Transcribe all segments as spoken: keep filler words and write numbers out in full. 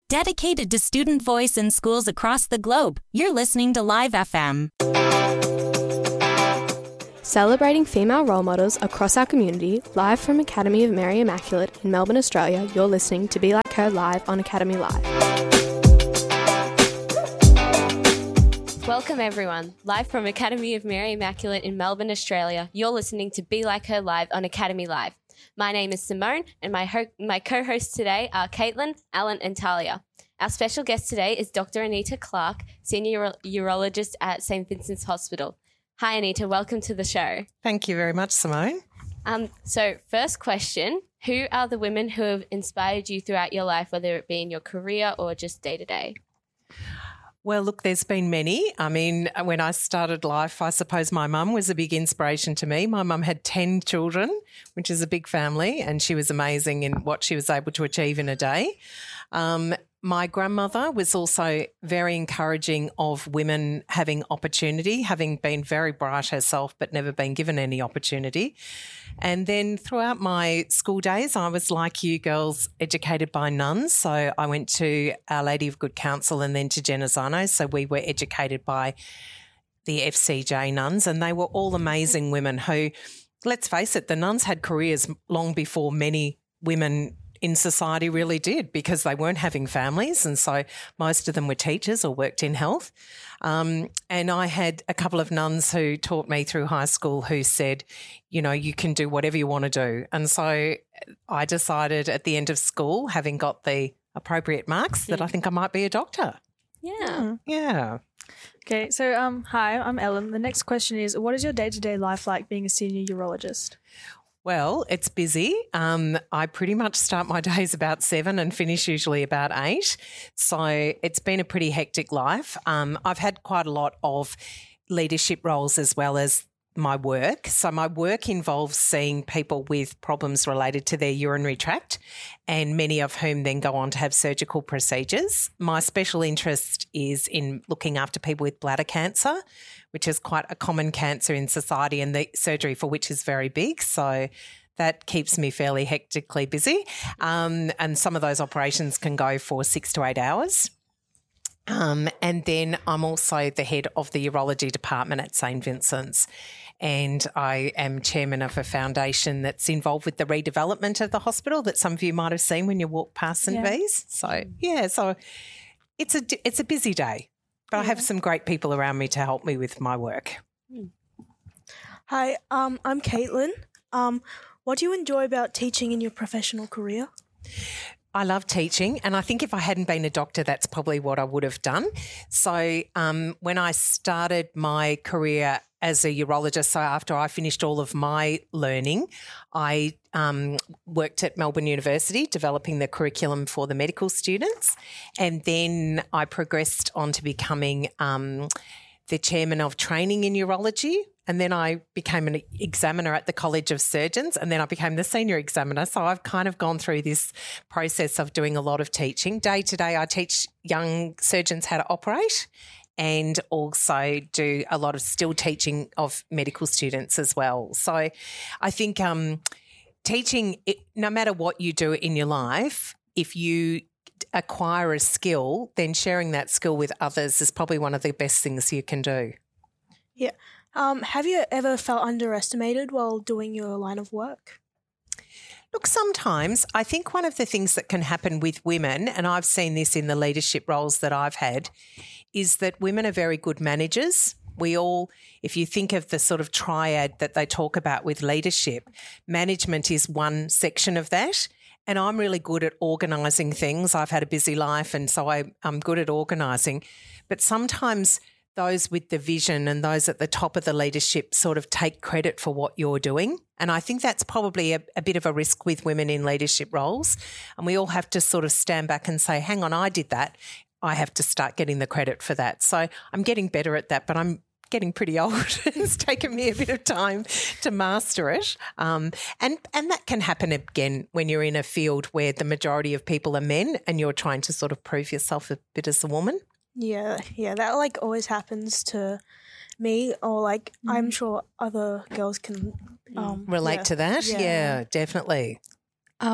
Dedicated to student voice in schools across the globe, you're listening to Live F M. Celebrating female role models across our community, live from Academy of Mary Immaculate in Melbourne, Australia, you're listening to Be Like Her live on Academy Live. Welcome everyone, live from Academy of Mary Immaculate in Melbourne, Australia, you're listening to Be Like Her live on Academy Live. My name is Simone and my, ho- my co-hosts today are Caitlin, Alan and Talia. Our special guest today is Doctor Anita Clark, Senior Uro- Urologist at Saint Vincent's Hospital. Hi Anita, welcome to the show. Thank you very much, Simone. Um, so first question, who are the women who have inspired you throughout your life, whether it be in your career or just day to day? Well, look, there's been many. I mean, when I started life, I suppose my mum was a big inspiration to me. My mum had ten children, which is a big family, and she was amazing in what she was able to achieve in a day. Um, my grandmother was also very encouraging of women having opportunity, having been very bright herself but never been given any opportunity. And then throughout my school days, I was like you girls, educated by nuns. So I went to Our Lady of Good Counsel and then to Genazzano. So we were educated by the F C J nuns, and they were all amazing women who, let's face it, the nuns had careers long before many women in society really did, because they weren't having families, and so most of them were teachers or worked in health. Um, and I had a couple of nuns who taught me through high school who said, you know, you can do whatever you want to do. And so I decided at the end of school, having got the appropriate marks, that I think I might be a doctor. Yeah. Yeah. Okay, so um, hi, I'm Ellen. The next question is, what is your day-to-day life like being a senior urologist? Well, it's busy. Um, I pretty much start my days about seven and finish usually about eight. So it's been a pretty hectic life. Um, I've had quite a lot of leadership roles as well as my work. So my work involves seeing people with problems related to their urinary tract, and many of whom then go on to have surgical procedures. My special interest is in looking after people with bladder cancer, which is quite a common cancer in society, and the surgery for which is very big. So that keeps me fairly hectically busy. Um, and some of those operations can go for six to eight hours. Um, and then I'm also the head of the urology department at Saint Vincent's, and I am chairman of a foundation that's involved with the redevelopment of the hospital that some of you might have seen when you walk past St Yeah. V's. So, yeah, so it's a, it's a busy day, but yeah. I have some great people around me to help me with my work. Hi, um, I'm Caitlin. Um, what do you enjoy about teaching in your professional career? I love teaching, and I think if I hadn't been a doctor, that's probably what I would have done. So um, when I started my career as a urologist, so after I finished all of my learning, I um, worked at Melbourne University developing the curriculum for the medical students, and then I progressed on to becoming um, the chairman of training in urology. And then I became an examiner at the College of Surgeons, and then I became the senior examiner. So I've kind of gone through this process of doing a lot of teaching. Day to day, I teach young surgeons how to operate, and also do a lot of still teaching of medical students as well. So I think um, teaching, it, no matter what you do in your life, if you acquire a skill, then sharing that skill with others is probably one of the best things you can do. Yeah. Um, have you ever felt underestimated while doing your line of work? Look, sometimes I think one of the things that can happen with women, and I've seen this in the leadership roles that I've had, is that women are very good managers. We all, if you think of the sort of triad that they talk about with leadership, management is one section of that. And I'm really good at organising things. I've had a busy life, and so I, I'm good at organising. But sometimes those with the vision and those at the top of the leadership sort of take credit for what you're doing. And I think that's probably a, a bit of a risk with women in leadership roles. And we all have to sort of stand back and say, hang on, I did that. I have to start getting the credit for that. So I'm getting better at that, but I'm getting pretty old. It's taken me a bit of time to master it. Um, and, and that can happen again when you're in a field where the majority of people are men and you're trying to sort of prove yourself a bit as a woman. Yeah, yeah, that like always happens to me, or like mm. I'm sure other girls can um, relate yeah. to that. Yeah. yeah, definitely. Um,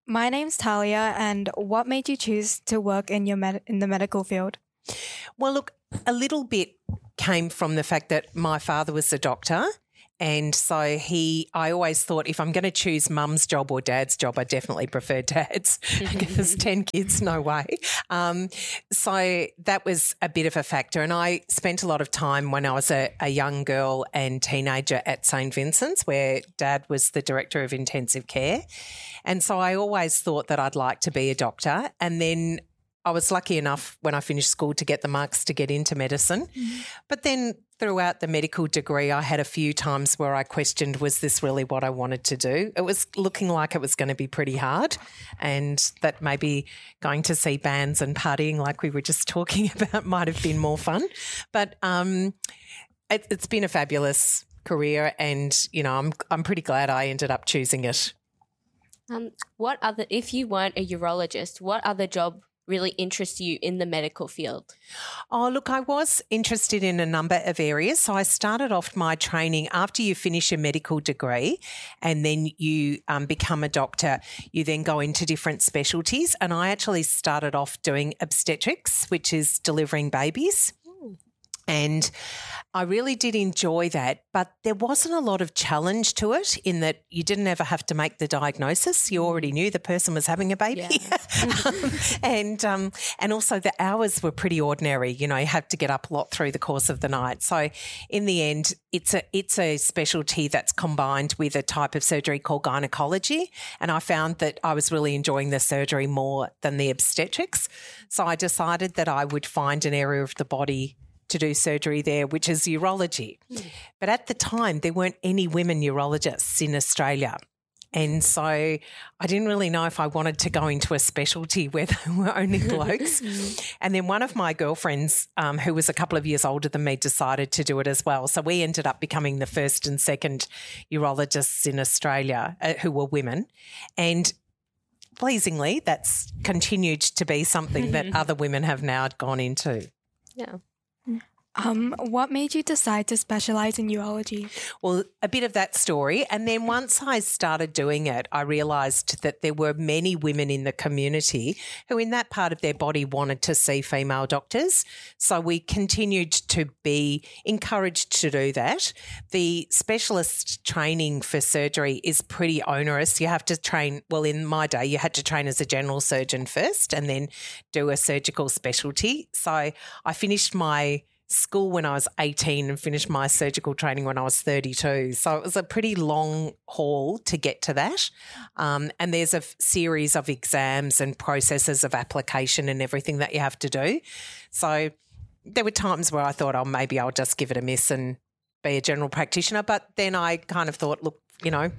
My name's Talia, and what made you choose to work in your med- in the medical field? Well, look, a little bit came from the fact that my father was a doctor. And so he, I always thought if I'm going to choose mum's job or dad's job, I definitely prefer dad's because ten kids, no way. Um, so that was a bit of a factor. And I spent a lot of time when I was a, a young girl and teenager at Saint Vincent's, where dad was the director of intensive care. And so I always thought that I'd like to be a doctor. And then I was lucky enough when I finished school to get the marks to get into medicine. Mm. But then throughout the medical degree, I had a few times where I questioned, was this really what I wanted to do? It was looking like it was going to be pretty hard, and that maybe going to see bands and partying like we were just talking about might have been more fun. But um, it, it's been a fabulous career, and, you know, I'm I'm pretty glad I ended up choosing it. Um, what other, if you weren't a urologist, what other job really interests you in the medical field? Oh, look, I was interested in a number of areas. So I started off my training after you finish a medical degree and then you um, become a doctor. You then go into different specialties. And I actually started off doing obstetrics, which is delivering babies. And I really did enjoy that, but there wasn't a lot of challenge to it in that you didn't ever have to make the diagnosis. You already knew the person was having a baby. Yeah. um, and um, and also the hours were pretty ordinary. You know, you had to get up a lot through the course of the night. So in the end, it's a it's a specialty that's combined with a type of surgery called gynecology. And I found that I was really enjoying the surgery more than the obstetrics. So I decided that I would find an area of the body to do surgery there, which is urology. Mm. But at the time, there weren't any women urologists in Australia. And so I didn't really know if I wanted to go into a specialty where there were only blokes. And then one of my girlfriends, um, who was a couple of years older than me, decided to do it as well. So we ended up becoming the first and second urologists in Australia uh, who were women. And pleasingly, that's continued to be something that other women have now gone into. Yeah. Um, what made you decide to specialise in urology? Well, a bit of that story. And then once I started doing it, I realised that there were many women in the community who in that part of their body wanted to see female doctors. So we continued to be encouraged to do that. The specialist training for surgery is pretty onerous. You have to train, well, in my day, you had to train as a general surgeon first and then do a surgical specialty. So I finished my school when I was eighteen and finished my surgical training when I was thirty-two. So it was a pretty long haul to get to that. Um, and there's a f- series of exams and processes of application and everything that you have to do. So there were times where I thought, oh, maybe I'll just give it a miss and be a general practitioner. But then I kind of thought, look, you know,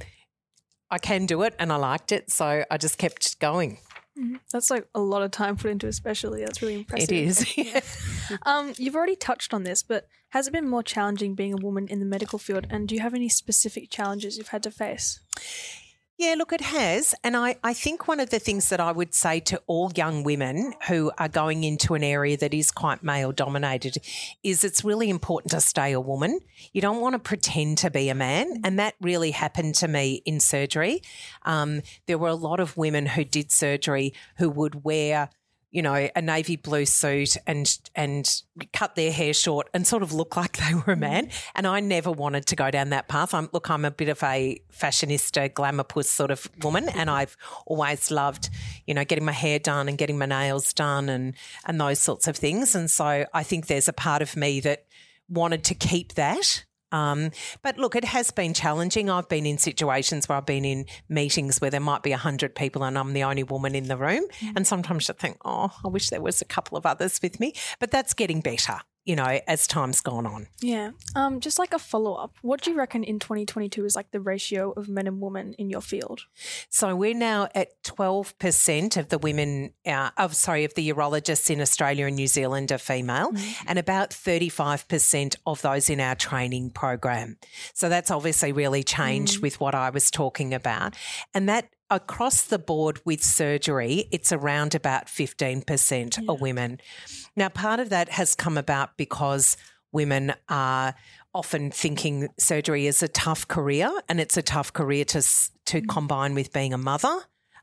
I can do it and I liked it. So I just kept going. That's like a lot of time put into a specialty. That's really impressive. It is. Yeah. um, you've already touched on this, but has it been more challenging being a woman in the medical field? And do you have any specific challenges you've had to face? Yeah, look, it has. And I, I think one of the things that I would say to all young women who are going into an area that is quite male dominated is it's really important to stay a woman. You don't want to pretend to be a man. And that really happened to me in surgery. Um, there were a lot of women who did surgery who would wear, you know, a navy blue suit and and cut their hair short and sort of look like they were a man. And I never wanted to go down that path. I'm, look, I'm a bit of a fashionista, glamour puss sort of woman, and I've always loved, you know, getting my hair done and getting my nails done and and those sorts of things. And so I think there's a part of me that wanted to keep that. Um, but look, it has been challenging. I've been in situations where I've been in meetings where there might be a hundred people and I'm the only woman in the room. Mm. And sometimes you think, oh, I wish there was a couple of others with me. But that's getting better, you know, as time's gone on. Yeah. Um, just like a follow-up, what do you reckon in twenty twenty-two is like the ratio of men and women in your field? So we're now at twelve percent of the women, uh, of sorry, of the urologists in Australia and New Zealand are female, mm-hmm. and about thirty-five percent of those in our training program. So that's obviously really changed mm. with what I was talking about. And that across the board with surgery, it's around about fifteen percent yeah. of women. Now, part of that has come about because women are often thinking surgery is a tough career, and it's a tough career to to mm. combine with being a mother.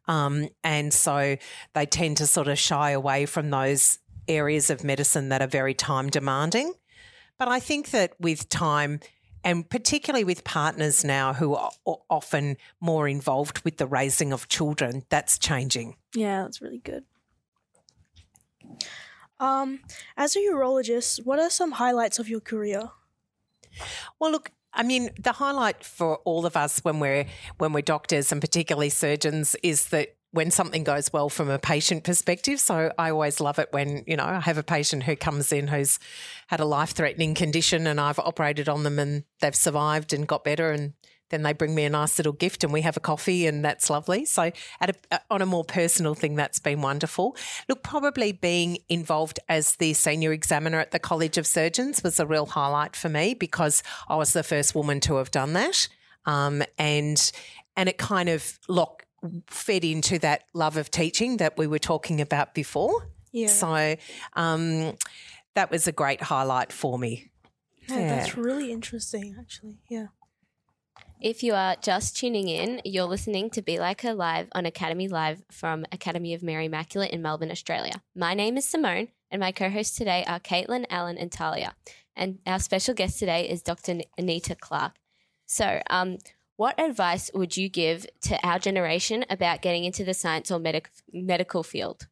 Um, and so they tend to sort of shy away from those areas of medicine that are very time demanding. But I think that with time, and particularly with partners now who are often more involved with the raising of children, that's changing. Yeah, that's really good. Um, as a urologist, what are some highlights of your career? Well, look, I mean, the highlight for all of us when we're when we're doctors and particularly surgeons is that when something goes well from a patient perspective. So I always love it when, you know, I have a patient who comes in who's had a life-threatening condition and I've operated on them and they've survived and got better, and then they bring me a nice little gift and we have a coffee, and that's lovely. So at a, on a more personal thing, that's been wonderful. Look, probably being involved as the senior examiner at the College of Surgeons was a real highlight for me because I was the first woman to have done that. Um, and and it kind of look, fed into that love of teaching that we were talking about before. Yeah. So um, that was a great highlight for me. No, Yeah. that's really interesting, actually. Yeah. If you are just tuning in, you're listening to Be Like Her Live on Academy Live from Academy of Mary Immaculate in Melbourne, Australia. My name is Simone and my co-hosts today are Caitlin, Alan and Talia. And our special guest today is Doctor Anita Clark. So um, what advice would you give to our generation about getting into the science or medic- medical field?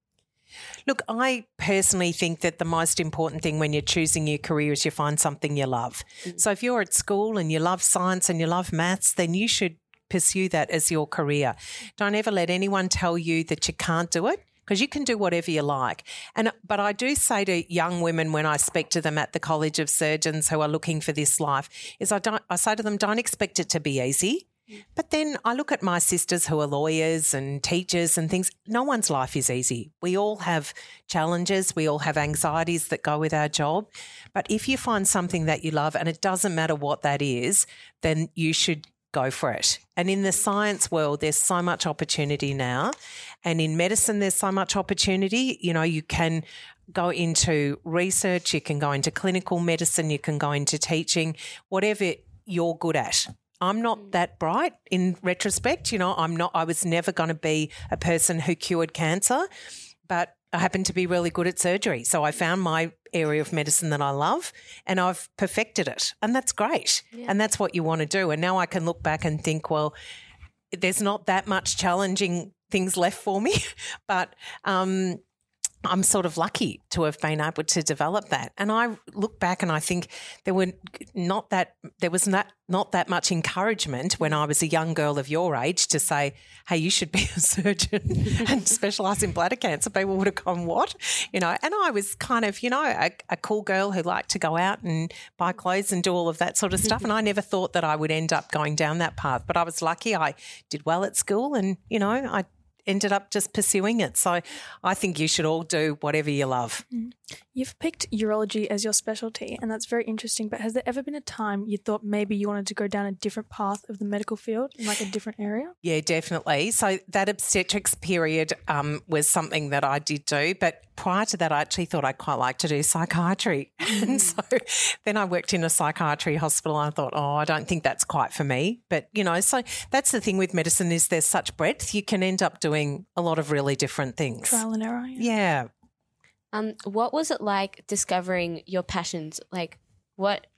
Look, I personally think that the most important thing when you're choosing your career is you find something you love. Mm. So if you're at school and you love science and you love maths, then you should pursue that as your career. Don't ever let anyone tell you that you can't do it, because you can do whatever you like. And but I do say to young women when I speak to them at the College of Surgeons who are looking for this life, is I don't I say to them, don't expect it to be easy. But then I look at my sisters who are lawyers and teachers and things. No one's life is easy. We all have challenges. We all have anxieties that go with our job. But if you find something that you love, and it doesn't matter what that is, then you should go for it. And in the science world, there's so much opportunity now. And in medicine, there's so much opportunity. You know, you can go into research, you can go into clinical medicine, you can go into teaching, whatever you're good at. I'm not that bright in retrospect. You know, I'm not, I was never going to be a person who cured cancer, but I happen to be really good at surgery. So I found my area of medicine that I love and I've perfected it. And that's great. Yeah. And that's what you want to do. And now I can look back and think, well, there's not that much challenging things left for me, but um, I'm sort of lucky to have been able to develop that. And I look back and I think there were not that there was not not that much encouragement when I was a young girl of your age to say, hey, you should be a surgeon and specialise in bladder cancer. People would have gone, what? You know, and I was kind of, you know, a, a cool girl who liked to go out and buy clothes and do all of that sort of stuff. And I never thought that I would end up going down that path. But I was lucky. I did well at school and, you know, I ended up just pursuing it. So I think you should all do whatever you love. You've picked urology as your specialty, and that's very interesting, but has there ever been a time you thought maybe you wanted to go down a different path of the medical field in like a different area? Yeah, definitely. So that obstetrics period um, was something that I did do, but prior to that I actually thought I'd quite like to do psychiatry. Mm. And so then I worked in a psychiatry hospital and I thought, oh, I don't think that's quite for me. But, you know, so that's the thing with medicine is there's such breadth. You can end up doing a lot of really different things. Trial and error. Yeah. Yeah. Um, what was it like discovering your passions? Like, what,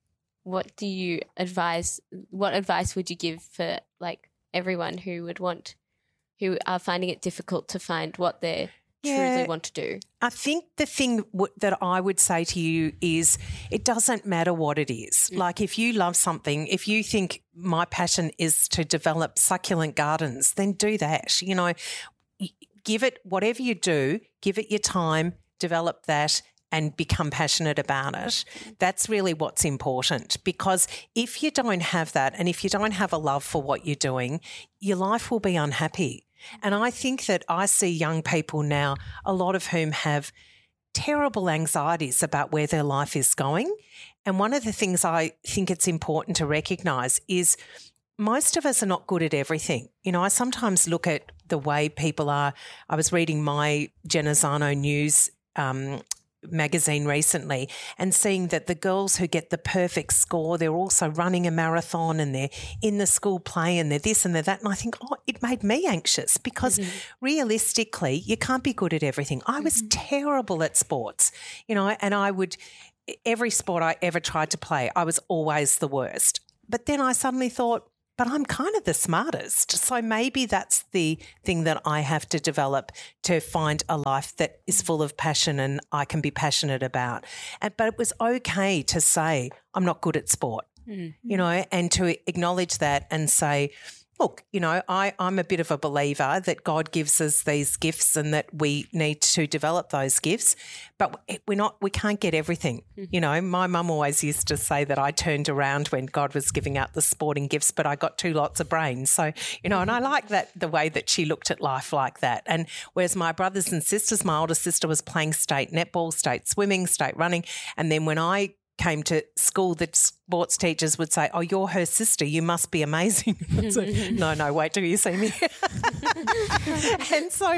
what do you advise? What advice would you give for like everyone who would want, who are finding it difficult to find what they yeah, truly want to do? I think the thing w- that I would say to you is it doesn't matter what it is. Mm. Like if you love something, if you think my passion is to develop succulent gardens, then do that. You know, give it whatever you do, give it your time. Develop that and become passionate about it. That's really what's important, because if you don't have that and if you don't have a love for what you're doing, your life will be unhappy. And I think that I see young people now, a lot of whom have terrible anxieties about where their life is going. And one of the things I think it's important to recognise is most of us are not good at everything. You know, I sometimes look at the way people are. I was reading my Genazzano News Um, magazine recently and seeing that the girls who get the perfect score, they're also running a marathon and they're in the school play and they're this and they're that. And I think, oh, it made me anxious because mm-hmm. realistically, you can't be good at everything. I was mm-hmm. terrible at sports, you know, and I would, every sport I ever tried to play, I was always the worst. But then I suddenly thought, but I'm kind of the smartest. So maybe that's the thing that I have to develop to find a life that is full of passion and I can be passionate about. And, but it was okay to say, I'm not good at sport, mm-hmm. you know, and to acknowledge that and say, look, you know, I, I'm a bit of a believer that God gives us these gifts and that we need to develop those gifts, but we're not, we can't get everything. Mm-hmm. You know, my mum always used to say that I turned around when God was giving out the sporting gifts, but I got two lots of brains. So, you know, and I like that, the way that she looked at life like that. And whereas my brothers and sisters, my older sister was playing state netball, state swimming, state running. And then when I came to school, the sports teachers would say, oh, you're her sister, you must be amazing. So, no, no, wait till you see me. And so,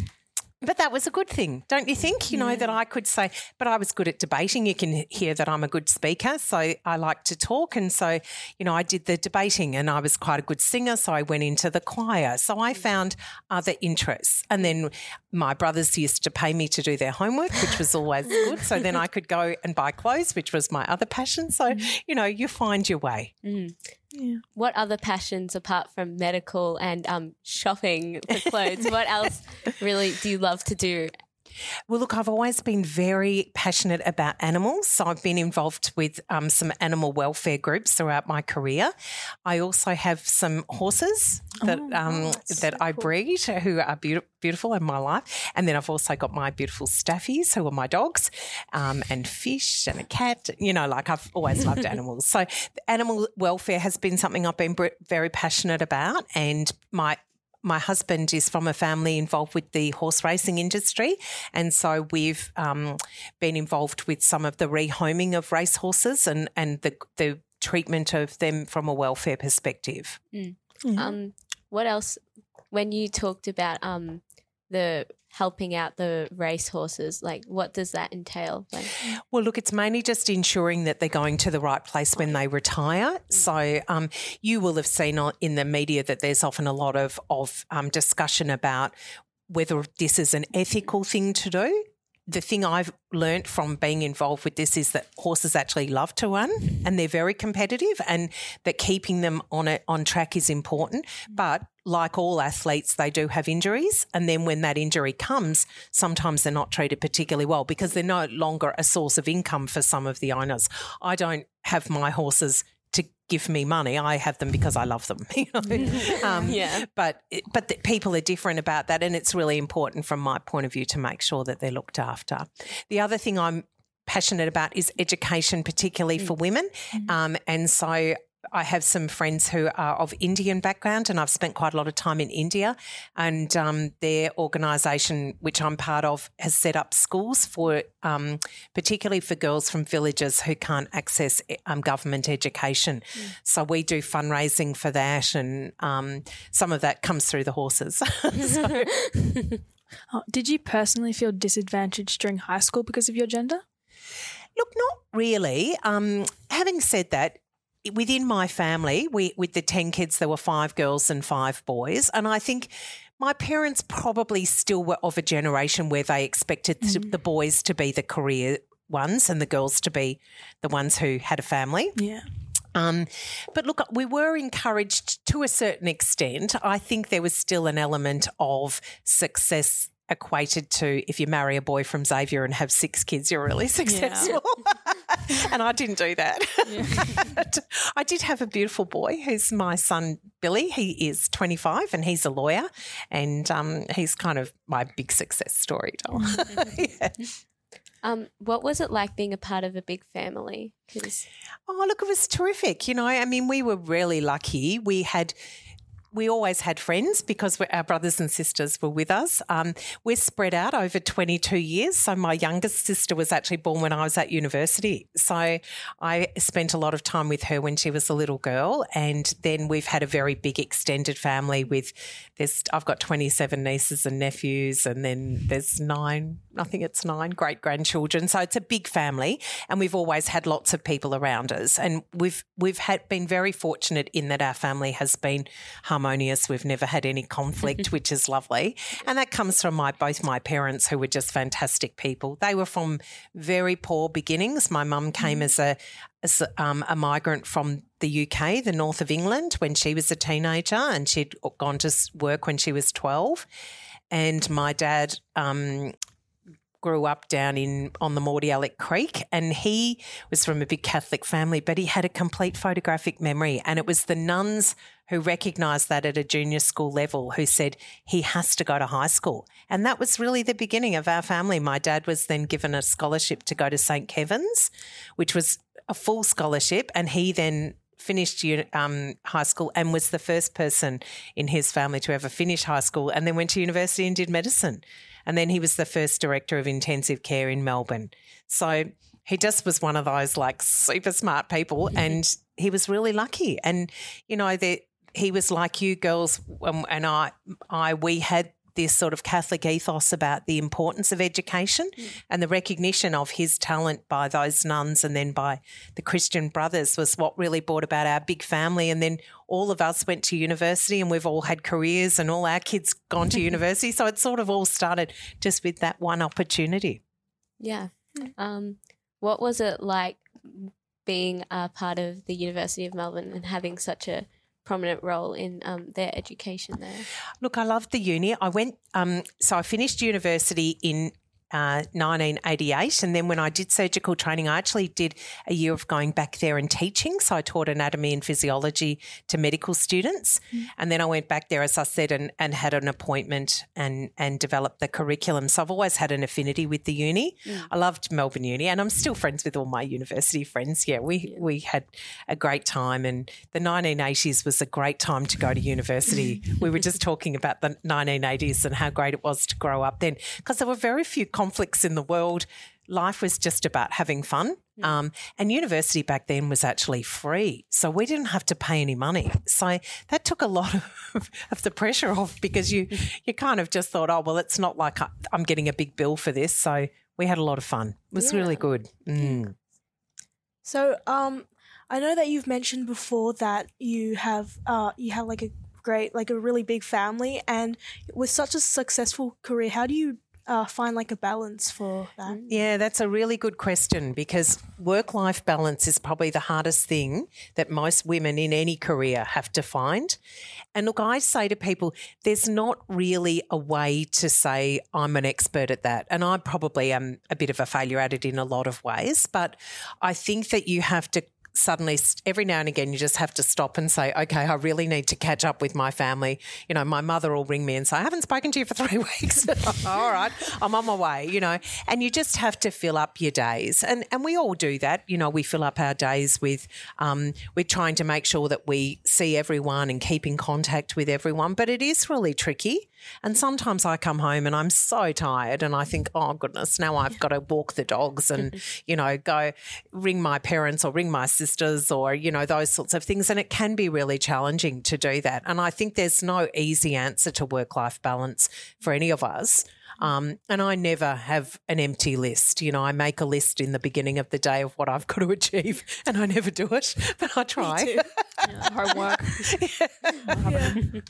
but that was a good thing, don't you think? You know, yeah. that I could say, but I was good at debating. You can hear that I'm a good speaker, so I like to talk. And so, you know, I did the debating and I was quite a good singer, so I went into the choir. So I found other interests. And then my brothers used to pay me to do their homework, which was always good. So then I could go and buy clothes, which was my other passion. So, you know, you find your way. Mm. Yeah. What other passions apart from medical and um, shopping for clothes, what else really do you love to do? Well, look, I've always been very passionate about animals. So I've been involved with um, some animal welfare groups throughout my career. I also have some horses that oh, um, that so I cool. breed who are be- beautiful in my life. And then I've also got my beautiful staffies who are my dogs, um, and fish and a cat. You know, like I've always loved animals. So animal welfare has been something I've been very passionate about, and my My husband is from a family involved with the horse racing industry, and so we've um, been involved with some of the rehoming of racehorses and, and the, the treatment of them from a welfare perspective. Mm. Mm-hmm. Um, what else, when you talked about um, the helping out the racehorses, like what does that entail? Like, well, look, it's mainly just ensuring that they're going to the right place when they retire. So um, you will have seen in the media that there's often a lot of, of um, discussion about whether this is an ethical thing to do. The thing I've learnt from being involved with this is that horses actually love to run and they're very competitive, and that keeping them on a, on track is important. But like all athletes, they do have injuries, and then when that injury comes, sometimes they're not treated particularly well because they're no longer a source of income for some of the owners. I don't have my horses to give me money. I have them because I love them. You know? um, yeah. But but the, people are different about that, and it's really important from my point of view to make sure that they're looked after. The other thing I'm passionate about is education, particularly mm. for women, mm. um, and so I have some friends who are of Indian background, and I've spent quite a lot of time in India, and um, their organisation, which I'm part of, has set up schools for um, particularly for girls from villages who can't access um, government education. Mm. So we do fundraising for that, and um, some of that comes through the horses. So. Oh, did you personally feel disadvantaged during high school because of your gender? Look, not really. Um, having said that, within my family, we with the ten kids, there were five girls and five boys. And I think my parents probably still were of a generation where they expected mm. the boys to be the career ones and the girls to be the ones who had a family. Yeah. Um, but look, we were encouraged to a certain extent. I think there was still an element of success equated to if you marry a boy from Xavier and have six kids, you're really successful. Yeah. And I didn't do that. Yeah. I did have a beautiful boy who's my son, Billy. He is twenty-five and he's a lawyer, and um, he's kind of my big success story. Yeah. Um, what was it like being a part of a big family? 'Cause... Oh, look, it was terrific. You know, I mean, we were really lucky. We had we always had friends because we're, our brothers and sisters were with us. Um, we're spread out over twenty-two years. So my youngest sister was actually born when I was at university. So I spent a lot of time with her when she was a little girl. And then we've had a very big extended family with, there's, I've got twenty-seven nieces and nephews, and then there's nine, I think it's nine great-grandchildren. So it's a big family, and we've always had lots of people around us. And we've we've had been very fortunate in that our family has been harmonious. We've never had any conflict, which is lovely. And that comes from my both my parents, who were just fantastic people. They were from very poor beginnings. My mum came as a as a, um, a migrant from the U K, the north of England, when she was a teenager, and she'd gone to work when she was twelve. And my dad um, grew up down in on the Mordialloc Creek, and he was from a big Catholic family, but he had a complete photographic memory. And it was the nuns who recognised that at a junior school level, who said he has to go to high school. And that was really the beginning of our family. My dad was then given a scholarship to go to Saint Kevin's, which was a full scholarship, and he then finished um, high school and was the first person in his family to ever finish high school, and then went to university and did medicine. And then he was the first director of intensive care in Melbourne. So he just was one of those like super smart people, and he was really lucky. And, you know, the, he was like you girls um, and I, I, we had this sort of Catholic ethos about the importance of education mm. and the recognition of his talent by those nuns and then by the Christian brothers was what really brought about our big family. And then all of us went to university, and we've all had careers, and all our kids gone to university. So it sort of all started just with that one opportunity. Yeah. Um, what was it like being a part of the University of Melbourne and having such a prominent role in um, their education there? Look, I loved the uni. I went, um, so I finished university in uh, nineteen eighty-eight, and then when I did surgical training, I actually did a year of going back there and teaching. So I taught anatomy and physiology to medical students, mm. and then I went back there, as I said, and, and had an appointment and and developed the curriculum. So I've always had an affinity with the uni. Mm. I loved Melbourne Uni, and I'm still friends with all my university friends. Yeah, we yeah. we had a great time, and the nineteen eighties was a great time to go to university. We were just talking about the nineteen eighties and how great it was to grow up then, because there were very few conflicts in the world. Life was just about having fun. Um, and university back then was actually free, so we didn't have to pay any money. So that took a lot of, of the pressure off, because you you kind of just thought, oh, well, it's not like I'm getting a big bill for this. So we had a lot of fun. It was yeah. really good. Mm. So um, I know that you've mentioned before that you have uh, you have like a great, like a really big family, and with such a successful career, how do you Uh, find like a balance for that? Yeah, that's a really good question, because work-life balance is probably the hardest thing that most women in any career have to find. And look, I say to people, there's not really a way to say I'm an expert at that. And I probably am a bit of a failure at it in a lot of ways, but I think that you have to suddenly, every now and again, you just have to stop and say, okay, I really need to catch up with my family. You know, my mother will ring me and say, I haven't spoken to you for three weeks. All right, I'm on my way, you know, and you just have to fill up your days. And and we all do that. You know, we fill up our days with, um, we're trying to make sure that we see everyone and keep in contact with everyone, but it is really tricky. And sometimes I come home and I'm so tired and I think, oh, goodness, now I've got to walk the dogs and, you know, go ring my parents or ring my sisters or, you know, those sorts of things. And it can be really challenging to do that. And I think there's no easy answer to work-life balance for any of us. Um, and I never have an empty list. You know, I make a list in the beginning of the day of what I've got to achieve, and I never do it, but I try. Me too. Yeah, hard work. yeah. Yeah.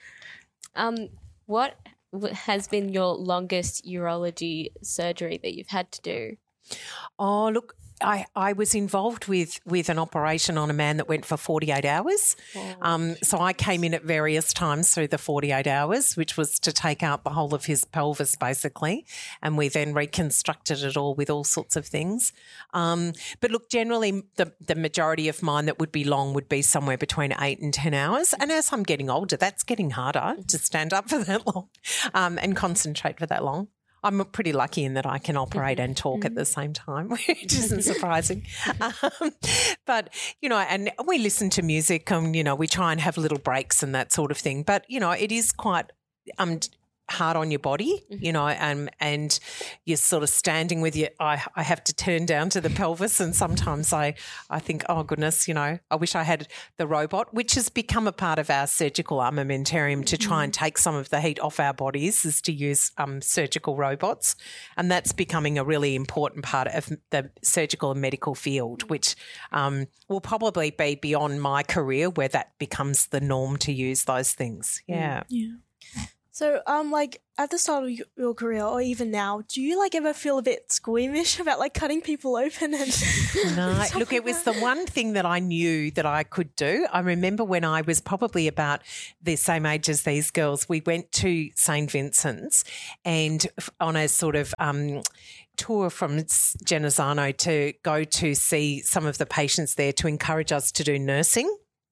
Um, what has been your longest urology surgery that you've had to do? Oh, look, I, I was involved with, with an operation on a man that went for forty-eight hours. Oh. Um, so I came in at various times through the forty-eight hours, which was to take out the whole of his pelvis basically, and we then reconstructed it all with all sorts of things. Um, but look, generally the, the majority of mine that would be long would be somewhere between eight and ten hours. And as I'm getting older, that's getting harder to stand up for that long um, and concentrate for that long. I'm pretty lucky in that I can operate and talk Mm-hmm. at the same time, which isn't surprising. um, but, you know, and we listen to music and, you know, we try and have little breaks and that sort of thing. But, you know, it is quite um, hard on your body, you know, and and you're sort of standing with your, I, I have to turn down to the pelvis, and sometimes I, I think, oh goodness, you know, I wish I had the robot, which has become a part of our surgical armamentarium to try and take some of the heat off our bodies, is to use um, surgical robots, and that's becoming a really important part of the surgical and medical field, which um, will probably be beyond my career where that becomes the norm to use those things. Yeah. Yeah. So, um, like at the start of y- your career, or even now, do you like ever feel a bit squeamish about like cutting people open? And No, look, it was the one thing that I knew that I could do. I remember when I was probably about the same age as these girls, we went to Saint Vincent's and f- on a sort of um, tour from Genazzano to go to see some of the patients there to encourage us to do nursing.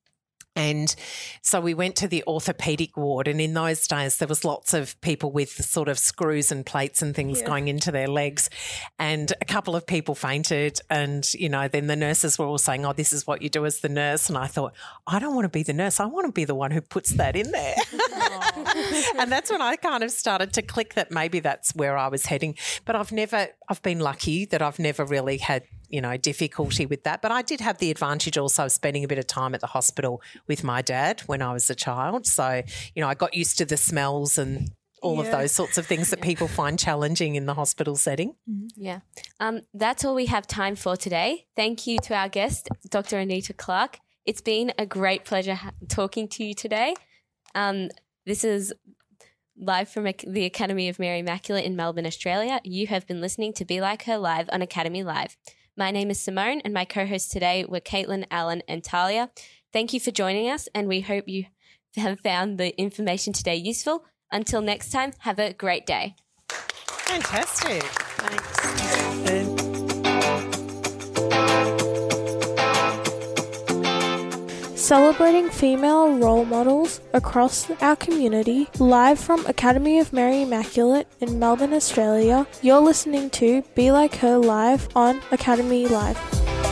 And so we went to the orthopaedic ward, and in those days there was lots of people with sort of screws and plates and things Yeah. going into their legs, and a couple of people fainted, and, you know, then the nurses were all saying, oh, this is what you do as the nurse. And I thought, I don't want to be the nurse. I want to be the one who puts that in there. And that's when I kind of started to click that maybe that's where I was heading. But I've never, I've been lucky that I've never really had, you know, difficulty with that. But I did have the advantage also of spending a bit of time at the hospital with my dad when I was a child. So, you know, I got used to the smells and all of Yeah. those sorts of things that people find challenging in the hospital setting. Yeah. Um, that's all we have time for today. Thank you to our guest, Doctor Anita Clark. It's been a great pleasure ha- talking to you today. Um, this is live from Ac- the Academy of Mary Immaculate in Melbourne, Australia. You have been listening to Be Like Her Live on Academy Live. My name is Simone, and my co-hosts today were Caitlin, Alan, and Talia. Thank you for joining us, and we hope you have found the information today useful. Until next time, have a great day. Fantastic. Celebrating female role models across our community, live from Academy of Mary Immaculate in Melbourne, Australia. You're listening to Be Like Her Live on Academy Live.